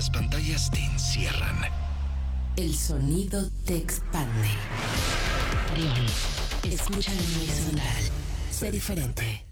las pantallas te encierran. El sonido te expande. Escucha el Noise Sonar. Sé diferente.